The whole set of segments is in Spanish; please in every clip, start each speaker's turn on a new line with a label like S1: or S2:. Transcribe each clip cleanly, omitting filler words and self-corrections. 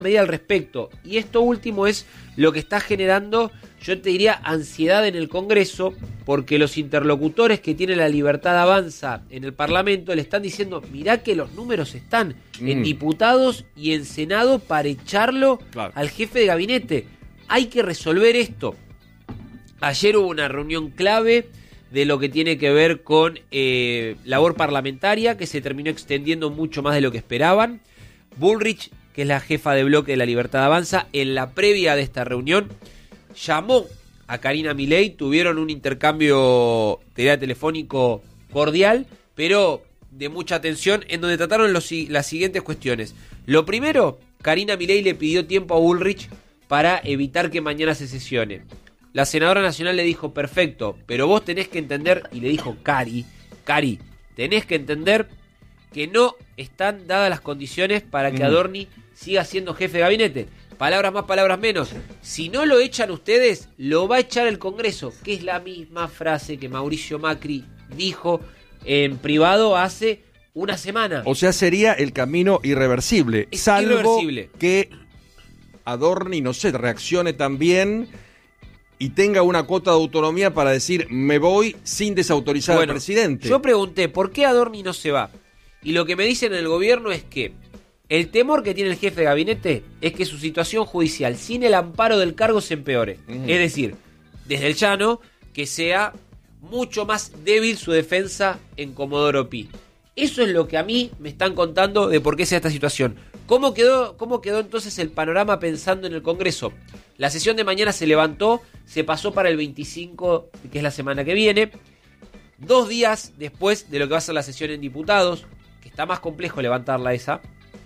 S1: medida al respecto. Y esto último es lo que está generando, yo te diría, ansiedad en el Congreso, porque los interlocutores que tiene la Libertad Avanza en el Parlamento le están diciendo, mirá que los números están en diputados y en Senado para echarlo al jefe de gabinete. Hay que resolver esto. Ayer hubo una reunión clave de lo que tiene que ver con labor parlamentaria, que se terminó extendiendo mucho más de lo que esperaban. Bullrich, que es la jefa de bloque de la Libertad Avanza, en la previa de esta reunión, llamó a Karina Milei, tuvieron un intercambio telefónico cordial, pero de mucha tensión, en donde trataron las siguientes cuestiones. Lo primero, Karina Milei le pidió tiempo a Bullrich para evitar que mañana se sesione. La senadora nacional le dijo, perfecto, pero vos tenés que entender, y le dijo Cari, tenés que entender que no están dadas las condiciones para que Adorni siga siendo jefe de gabinete. Palabras más, palabras menos. Si no lo echan ustedes, lo va a echar el Congreso, que es la misma frase que Mauricio Macri dijo en privado hace una semana.
S2: O sea, sería el camino irreversible, salvo que Adorni, no sé, reaccione también y tenga una cuota de autonomía para decir, me voy sin desautorizar al presidente.
S1: Yo pregunté, ¿por qué Adorni no se va? Y lo que me dicen en el gobierno es que el temor que tiene el jefe de gabinete es que su situación judicial, sin el amparo del cargo, se empeore. Es decir, desde el llano, que sea mucho más débil su defensa en Comodoro Pi. Eso es lo que a mí me están contando de por qué sea esta situación. ¿Cómo quedó entonces el panorama pensando en el Congreso? La sesión de mañana se levantó, se pasó para el 25, que es la semana que viene, 2 días después de lo que va a ser la sesión en diputados, que está más complejo levantarla esa.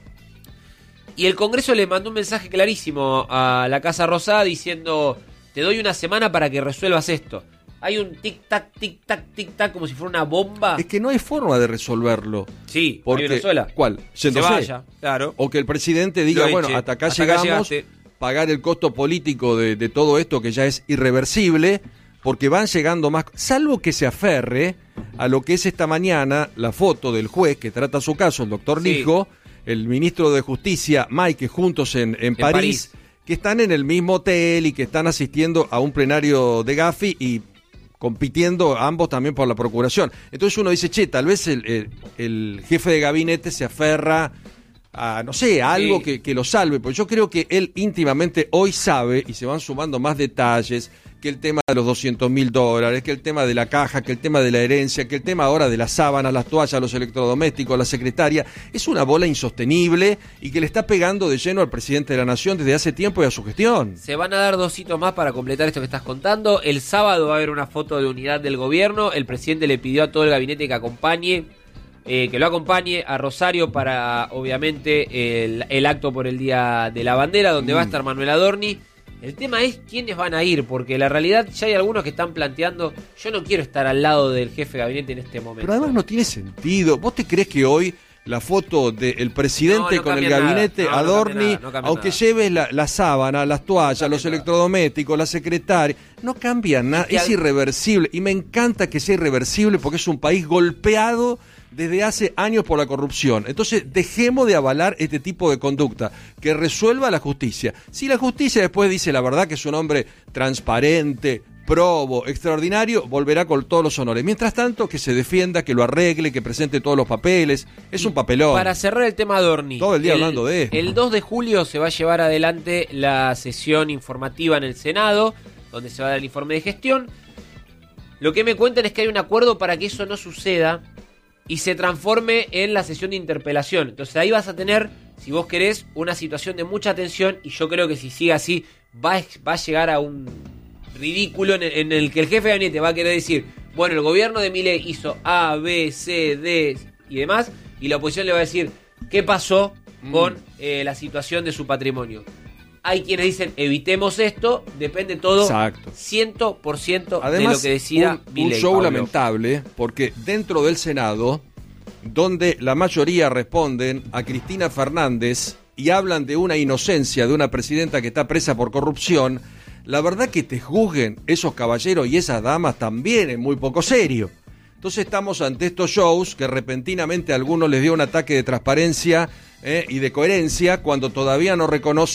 S1: Y el Congreso le mandó un mensaje clarísimo a la Casa Rosada diciendo, te doy una semana para que resuelvas esto. Hay un tic-tac, tic-tac, tic-tac, como si fuera una bomba.
S2: Es que no hay forma de resolverlo.
S1: Sí,
S2: porque
S1: Venezuela.
S2: ¿Cuál?
S1: Se vaya, claro.
S2: O que el presidente diga, bueno, hasta acá llegamos, pagar el costo político de todo esto que ya es irreversible, porque van llegando más, salvo que se aferre a lo que es esta mañana la foto del juez que trata su caso, el doctor Lijo, el ministro de Justicia, Mike, juntos en París, que están en el mismo hotel y que están asistiendo a un plenario de Gafi y compitiendo ambos también por la procuración. Entonces uno dice, che, tal vez el jefe de gabinete se aferra a, no sé, a algo que lo salve, porque yo creo que él íntimamente hoy sabe, y se van sumando más detalles, que el tema de los $200.000, que el tema de la caja, que el tema de la herencia, que el tema ahora de las sábanas, las toallas, los electrodomésticos, la secretaria, es una bola insostenible y que le está pegando de lleno al presidente de la Nación desde hace tiempo y a su gestión.
S1: Se van a dar 2 hitos más para completar esto que estás contando. El sábado va a haber una foto de unidad del gobierno. El presidente le pidió a todo el gabinete que lo acompañe a Rosario para, obviamente, el acto por el Día de la Bandera, donde va a estar Manuel Adorni. El tema es quiénes van a ir, porque la realidad ya hay algunos que están planteando, yo no quiero estar al lado del jefe de gabinete en este momento.
S2: Pero además no tiene sentido. ¿Vos te crees que hoy la foto del presidente con el gabinete Adorni, aunque lleves la sábana, las toallas, los electrodomésticos, la secretaria, no cambia nada, es irreversible? Y me encanta que sea irreversible porque es un país golpeado desde hace años por la corrupción. Entonces, dejemos de avalar este tipo de conducta, que resuelva la justicia. Si la justicia después dice la verdad que es un hombre transparente, probo, extraordinario, volverá con todos los honores. Mientras tanto, que se defienda, que lo arregle, que presente todos los papeles. Es un papelón.
S1: Para cerrar el tema Adorni,
S2: todo el día hablando de esto.
S1: El 2 de julio se va a llevar adelante la sesión informativa en el Senado, donde se va a dar el informe de gestión. Lo que me cuentan es que hay un acuerdo para que eso no suceda y se transforme en la sesión de interpelación. Entonces ahí vas a tener, si vos querés, una situación de mucha tensión, y yo creo que si sigue así va a llegar a un ridículo en el que el jefe de gabinete va a querer decir, bueno, el gobierno de Milei hizo A, B, C, D y demás, y la oposición le va a decir, ¿qué pasó con la situación de su patrimonio? Hay quienes dicen, evitemos esto, depende todo 100% además, de lo que decida Milei.
S2: Un show lamentable, porque dentro del Senado, donde la mayoría responden a Cristina Fernández y hablan de una inocencia de una presidenta que está presa por corrupción, la verdad que te juzguen esos caballeros y esas damas también es muy poco serio. Entonces estamos ante estos shows que repentinamente a algunos les dio un ataque de transparencia y de coherencia cuando todavía no reconocen